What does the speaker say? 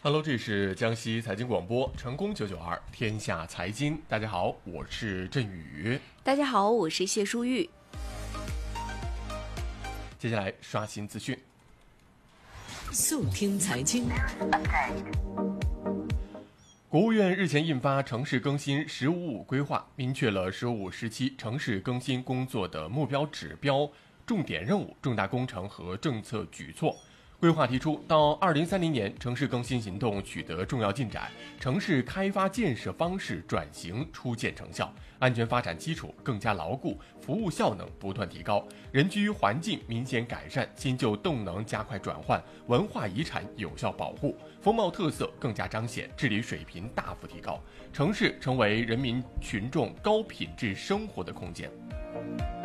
Hello， 这是江西财经广播成功992天下财经。大家好，我是振宇。 大家好，我是谢淑玉。 接下来刷新资讯， 速听财经。 国务院日前印发城市更新“十五五”规划，明确了“十五五”时期城市更新工作的目标指标、重点任务、重大工程和政策举措。规划提出，到2030年，城市更新行动取得重要进展，城市开发建设方式转型初见成效，安全发展基础更加牢固，服务效能不断提高，人居环境明显改善，新旧动能加快转换，文化遗产有效保护，风貌特色更加彰显，治理水平大幅提高，城市成为人民群众高品质生活的空间。